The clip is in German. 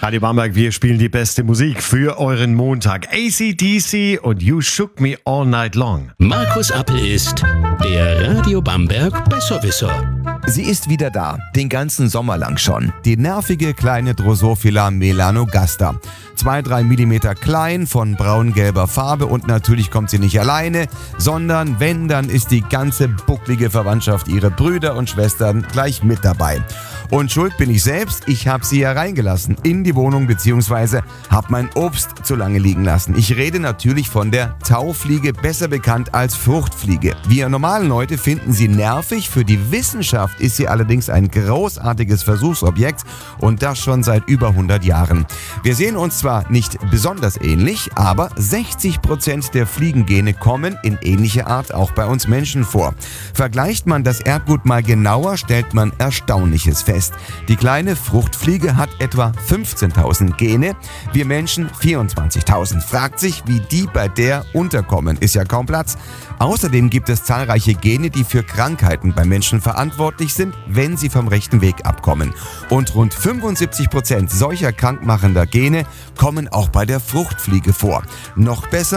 Radio Bamberg, wir spielen die beste Musik für euren Montag. AC/DC und You Shook Me All Night Long. Markus Appel ist der Radio Bamberg Besserwisser. Sie ist wieder da, den ganzen Sommer lang schon. Die nervige kleine Drosophila melanogaster. 2-3 mm klein, von braun-gelber Farbe und natürlich kommt sie nicht alleine, sondern wenn, dann ist die ganze bucklige Verwandtschaft, ihre Brüder und Schwestern gleich mit dabei. Und schuld bin ich selbst, ich habe sie hereingelassen in die Wohnung bzw. habe mein Obst zu lange liegen lassen. Ich rede natürlich von der Taufliege, besser bekannt als Fruchtfliege. Wir normalen Leute finden sie nervig, für die Wissenschaft ist sie allerdings ein großartiges Versuchsobjekt und das schon seit über 100 Jahren. Wir sehen uns zwar nicht besonders ähnlich, aber 60% der Fliegengene kommen in ähnlicher Art auch bei uns Menschen vor. Vergleicht man das Erbgut mal genauer, stellt man Erstaunliches fest. Die kleine Fruchtfliege hat etwa 15.000 Gene, wir Menschen 24.000. Fragt sich, wie die bei der unterkommen, ist ja kaum Platz. Außerdem gibt es zahlreiche Gene, die für Krankheiten bei Menschen verantwortlich sind, wenn sie vom rechten Weg abkommen. Und rund 75% solcher krankmachender Gene kommen auch bei der Fruchtfliege vor. Noch besser